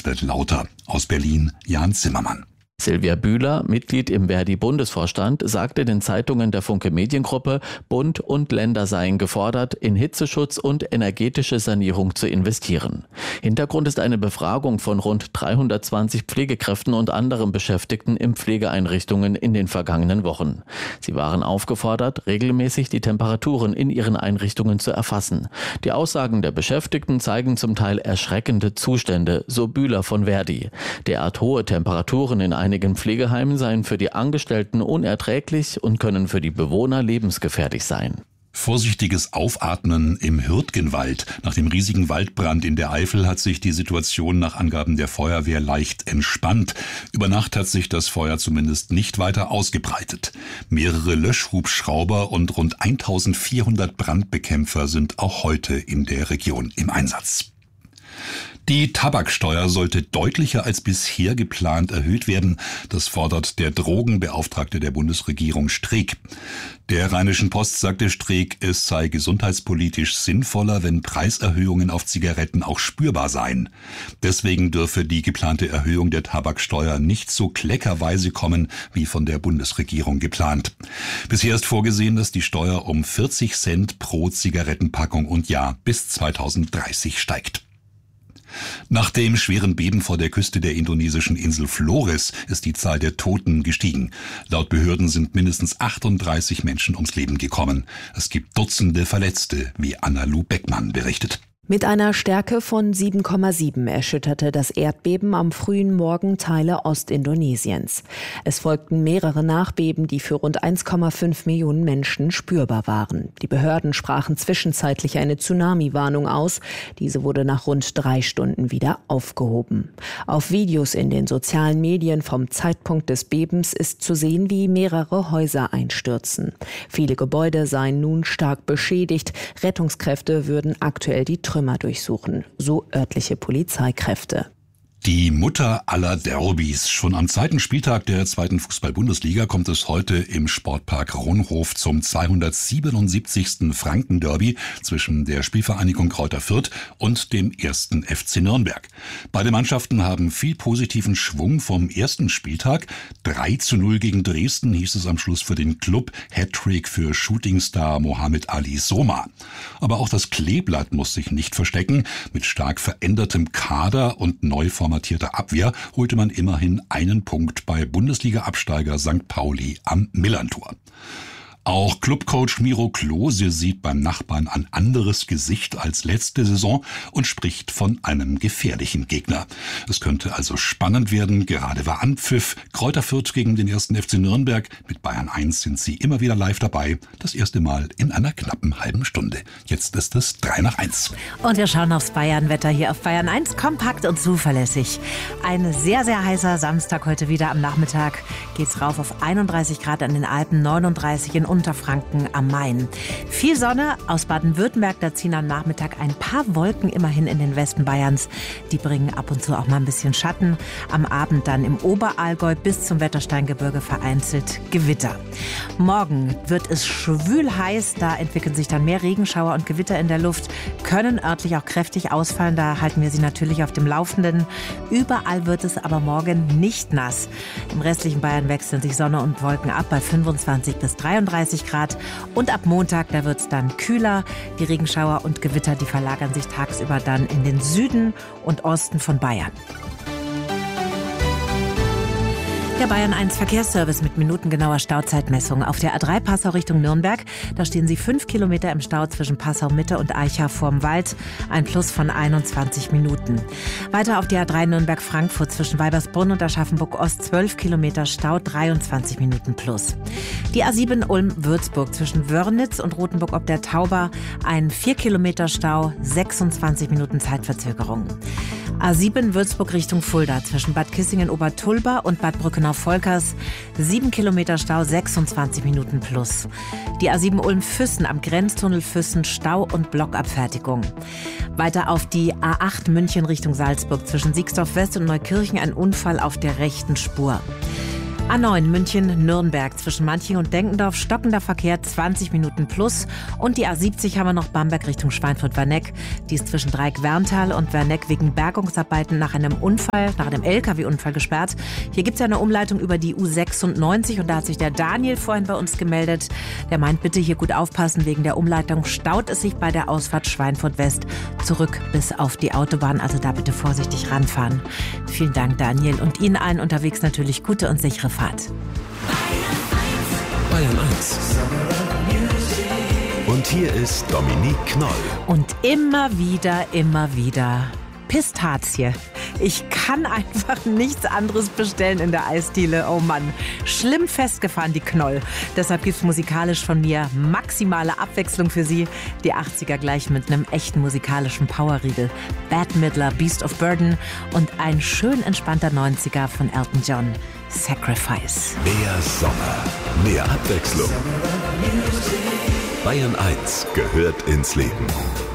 es wird lauter. Aus Berlin, Jan Zimmermann. Silvia Bühler, Mitglied im Verdi-Bundesvorstand, sagte den Zeitungen der Funke Mediengruppe, Bund und Länder seien gefordert, in Hitzeschutz und energetische Sanierung zu investieren. Hintergrund ist eine Befragung von rund 320 Pflegekräften und anderen Beschäftigten in Pflegeeinrichtungen in den vergangenen Wochen. Sie waren aufgefordert, regelmäßig die Temperaturen in ihren Einrichtungen zu erfassen. Die Aussagen der Beschäftigten zeigen zum Teil erschreckende Zustände, so Bühler von Verdi. Derart hohe Temperaturen in einigen Pflegeheimen seien für die Angestellten unerträglich und können für die Bewohner lebensgefährlich sein. Vorsichtiges Aufatmen im Hürtgenwald. Nach dem riesigen Waldbrand in der Eifel hat sich die Situation nach Angaben der Feuerwehr leicht entspannt. Über Nacht hat sich das Feuer zumindest nicht weiter ausgebreitet. Mehrere Löschhubschrauber und rund 1400 Brandbekämpfer sind auch heute in der Region im Einsatz. Die Tabaksteuer sollte deutlicher als bisher geplant erhöht werden. Das fordert der Drogenbeauftragte der Bundesregierung Streeck. Der Rheinischen Post sagte Streeck, es sei gesundheitspolitisch sinnvoller, wenn Preiserhöhungen auf Zigaretten auch spürbar seien. Deswegen dürfe die geplante Erhöhung der Tabaksteuer nicht so kleckerweise kommen, wie von der Bundesregierung geplant. Bisher ist vorgesehen, dass die Steuer um 40 Cent pro Zigarettenpackung und Jahr bis 2030 steigt. Nach dem schweren Beben vor der Küste der indonesischen Insel Flores ist die Zahl der Toten gestiegen. Laut Behörden sind mindestens 38 Menschen ums Leben gekommen. Es gibt Dutzende Verletzte, wie Anna-Lu Beckmann berichtet. Mit einer Stärke von 7,7 erschütterte das Erdbeben am frühen Morgen Teile Ostindonesiens. Es folgten mehrere Nachbeben, die für rund 1,5 Millionen Menschen spürbar waren. Die Behörden sprachen zwischenzeitlich eine Tsunami-Warnung aus. Diese wurde nach rund 3 Stunden wieder aufgehoben. Auf Videos in den sozialen Medien vom Zeitpunkt des Bebens ist zu sehen, wie mehrere Häuser einstürzen. Viele Gebäude seien nun stark beschädigt. Rettungskräfte würden aktuell die Trümmer durchsuchen, so örtliche Polizeikräfte. Die Mutter aller Derbys. Schon am zweiten Spieltag der 2. Fußball-Bundesliga kommt es heute im Sportpark Ronhof zum 277. Franken-Derby zwischen der Spielvereinigung Greuther Fürth und dem 1. FC Nürnberg. Beide Mannschaften haben viel positiven Schwung vom ersten Spieltag. 3:0 gegen Dresden hieß es am Schluss für den Club, Hattrick für Shootingstar Mohamed Ali Soma. Aber auch das Kleeblatt muss sich nicht verstecken. Mit stark verändertem Kader und neu formatierter Abwehr holte man immerhin einen Punkt bei Bundesliga-Absteiger St. Pauli am Millerntor. Auch Clubcoach Miro Klose sieht beim Nachbarn ein anderes Gesicht als letzte Saison und spricht von einem gefährlichen Gegner. Es könnte also spannend werden, gerade war Anpfiff. Greuther Fürth gegen den 1. FC Nürnberg. Mit Bayern 1 sind sie immer wieder live dabei. Das erste Mal in einer knappen halben Stunde. Jetzt ist es 3:01. Und wir schauen aufs Bayern-Wetter hier auf Bayern 1. Kompakt und zuverlässig. Ein sehr, sehr heißer Samstag heute wieder am Nachmittag. Geht's rauf auf 31 Grad an den Alpen, 39 in Unterfranken am Main. Viel Sonne aus Baden-Württemberg, da ziehen am Nachmittag ein paar Wolken immerhin in den Westen Bayerns. Die bringen ab und zu auch mal ein bisschen Schatten. Am Abend dann im Oberallgäu bis zum Wettersteingebirge vereinzelt Gewitter. Morgen wird es schwül heiß, da entwickeln sich dann mehr Regenschauer und Gewitter in der Luft, können örtlich auch kräftig ausfallen, da halten wir Sie natürlich auf dem Laufenden. Überall wird es aber morgen nicht nass. Im restlichen Bayern wechseln sich Sonne und Wolken ab bei 25 bis 33 Grad. Und ab Montag, da wird es dann kühler. Die Regenschauer und Gewitter, die verlagern sich tagsüber dann in den Süden und Osten von Bayern. Der Bayern 1 Verkehrsservice mit minutengenauer Stauzeitmessung. Auf der A3 Passau Richtung Nürnberg, da stehen Sie 5 Kilometer im Stau zwischen Passau Mitte und Eicha vorm Wald. Ein Plus von 21 Minuten. Weiter auf der A3 Nürnberg-Frankfurt zwischen Weibersbrunn und Aschaffenburg Ost 12 Kilometer Stau, 23 Minuten plus. Die A7 Ulm-Würzburg zwischen Wörnitz und Rothenburg ob der Tauber, ein 4 Kilometer Stau, 26 Minuten Zeitverzögerung. A7 Würzburg Richtung Fulda zwischen Bad Kissingen-Obertulba und Bad Brückenau-Volkers 7 Kilometer Stau, 26 Minuten plus. Die A7 Ulm-Füssen am Grenztunnel Füssen Stau und Blockabfertigung. Weiter auf die A8 München Richtung Salzburg zwischen Siegsdorf West und Neukirchen ein Unfall auf der rechten Spur. A9 München-Nürnberg zwischen Manching und Denkendorf, stockender Verkehr, 20 Minuten plus. Und die A70 haben wir noch Bamberg Richtung Schweinfurt-Werneck. Die ist zwischen Dreieck-Werntal und Werneck wegen Bergungsarbeiten nach einem LKW-Unfall gesperrt. Hier gibt es ja eine Umleitung über die U96 und da hat sich der Daniel vorhin bei uns gemeldet. Der meint, bitte hier gut aufpassen, wegen der Umleitung staut es sich bei der Ausfahrt Schweinfurt-West zurück bis auf die Autobahn. Also da bitte vorsichtig ranfahren. Vielen Dank, Daniel. Und Ihnen allen unterwegs natürlich gute und sichere Fahrt. Bayern 1. Und hier ist Dominique Knoll. Und immer wieder Pistazie. Ich kann einfach nichts anderes bestellen in der Eisdiele. Oh Mann, schlimm festgefahren die Knoll. Deshalb gibt's musikalisch von mir maximale Abwechslung für Sie. Die 80er gleich mit einem echten musikalischen Powerriegel. Bette Midler, Beast of Burden und ein schön entspannter 90er von Elton John. Sacrifice. Mehr Sommer, mehr Abwechslung. Bayern 1 gehört ins Leben.